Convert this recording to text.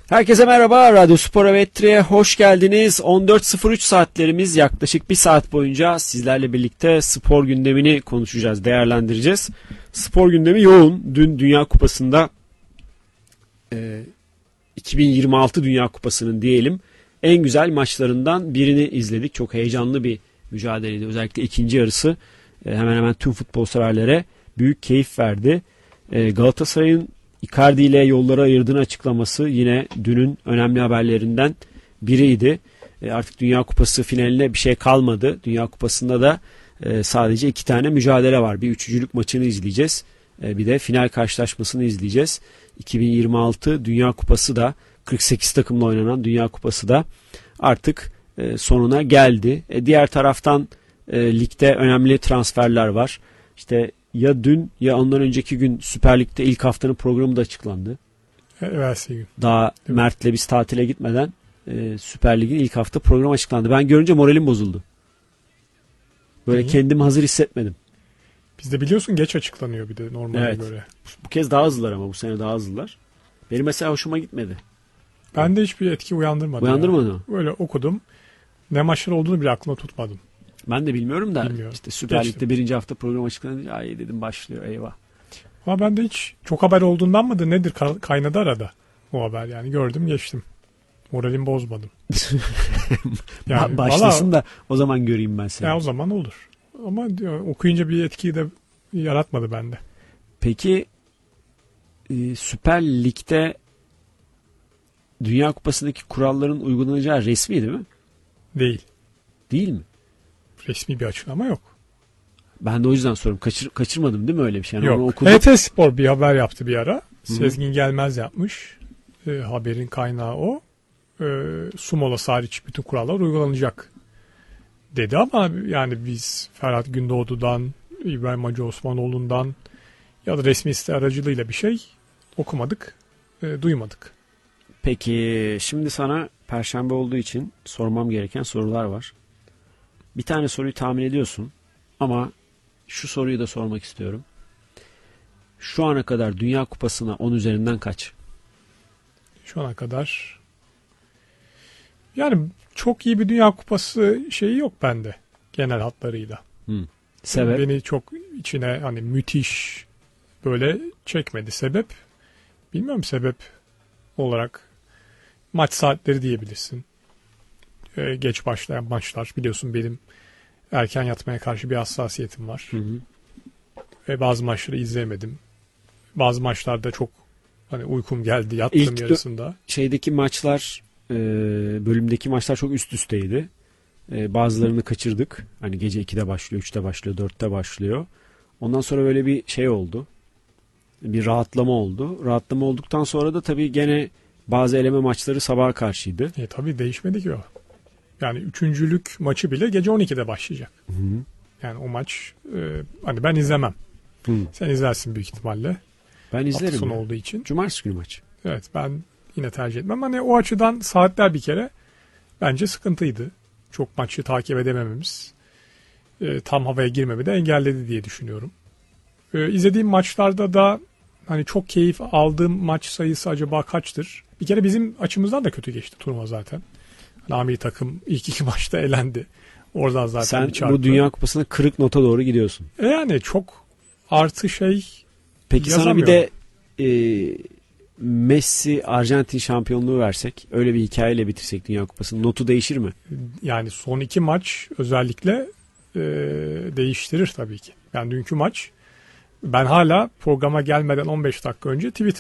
Herkese merhaba, Radyo Spor Evettri'ye hoş geldiniz. 14.03 saatlerimiz, yaklaşık bir saat boyunca sizlerle birlikte spor gündemini konuşacağız, değerlendireceğiz. Spor gündemi yoğun. Dün Dünya Kupası'nda 2026 Dünya Kupası'nın diyelim en güzel maçlarından birini izledik. Çok heyecanlı bir mücadeleydi. Özellikle ikinci yarısı hemen hemen tüm futbol severlere büyük keyif verdi. Galatasaray'ın Icardi ile yolları ayırdığını açıklaması yine dünün önemli haberlerinden biriydi. Artık Dünya Kupası finaline bir şey kalmadı. Dünya Kupası'nda da sadece 2 tane mücadele var. Bir üçüncülük maçını izleyeceğiz. Bir de final karşılaşmasını izleyeceğiz. 2026 Dünya Kupası da 48 takımla oynanan Dünya Kupası da artık sonuna geldi. Diğer taraftan ligde önemli transferler var. İşte ya dün ya ondan önceki gün Süper Lig'de ilk haftanın programı da açıklandı. Evet. Daha Mert'le biz tatile gitmeden Süper Lig'in ilk hafta programı açıklandı. Ben görünce moralim bozuldu. Böyle kendimi hazır hissetmedim. Bizde biliyorsun geç açıklanıyor bir de normale göre. Bu kez daha hızlılar ama bu sene daha hızlılar. Benim mesela hoşuma gitmedi. Ben de hiçbir etki uyandırmadı. Uyandırmadı mı? Böyle okudum. Ne maçlar olduğunu bile aklımda tutmadım. Ben de bilmiyorum da işte Süper Lig'de birinci hafta program açıklanınca ay dedim başlıyor eyvah. Ama ben de hiç çok haber olduğundan mıdır nedir kaynadı arada o haber, yani gördüm geçtim. Moralimi bozmadım. Yani başlasın da o zaman göreyim ben seni. Ya o zaman olur. Ama okuyunca bir etkiyi de yaratmadı bende. Peki Süper Lig'de Dünya Kupası'ndaki kuralların uygulanacağı resmi değil mi? Değil. Değil mi? Resmi bir açıklama yok. Ben de o yüzden soruyorum. Kaçırmadım değil mi öyle bir şey? Yani yok. HT Spor bir haber yaptı bir ara. Sezgin Gelmez yapmış. Haberin kaynağı o. Sumolas hariç bütün kurallar uygulanacak dedi ama yani biz Ferhat Gündoğdu'dan, İbrahim Hacı Osmanoğlu'ndan ya da resmi site aracılığıyla bir şey okumadık, duymadık. Peki şimdi sana Perşembe olduğu için sormam gereken sorular var. Bir tane soruyu tahmin ediyorsun ama şu soruyu da sormak istiyorum. Şu ana kadar Dünya Kupası'na 10 üzerinden kaç? Şu ana kadar yani çok iyi bir Dünya Kupası şeyi yok bende genel hatlarıyla. Sebep? Beni çok içine hani müthiş böyle çekmedi. Sebep? Bilmiyorum, sebep olarak maç saatleri diyebilirsin. Geç başlayan maçlar, biliyorsun benim erken yatmaya karşı bir hassasiyetim var. Ve bazı maçları izleyemedim. Bazı maçlarda çok hani uykum geldi, yattım yarısında. Şeydeki maçlar, bölümdeki maçlar çok üst üsteydi. Bazılarını kaçırdık. Hani gece 2'de başlıyor, 3'te başlıyor, 4'te başlıyor. Ondan sonra böyle bir şey oldu. Bir rahatlama oldu. Rahatlama olduktan sonra da tabii gene bazı eleme maçları sabaha karşıydı. Tabii değişmedi ki o. Yani üçüncülük maçı bile gece 12'de başlayacak. Yani o maç hani ben izlemem. Sen izlersin büyük ihtimalle. Ben izlerim. Hafta sonu olduğu için. Cumartesi günü maç. Evet, ben yine tercih etmem. Hani o açıdan saatler bir kere bence sıkıntıydı. Çok maçı takip edemememiz tam havaya girmemi de engelledi diye düşünüyorum. İzlediğim maçlarda da hani çok keyif aldığım maç sayısı acaba kaçtır? Bir kere bizim açımızdan da kötü geçti turnuva zaten. Nami takım ilk 2 maçta elendi. Oradan zaten sen bu Dünya Kupası'na kırık nota doğru gidiyorsun. Yani çok artı şey. Peki sana bir de Messi Arjantin şampiyonluğu versek, öyle bir hikayeyle bitirsek Dünya Kupası'nın notu değişir mi? Yani son 2 maç özellikle değiştirir tabii ki. Yani dünkü maç, ben hala programa gelmeden 15 dakika önce Twitter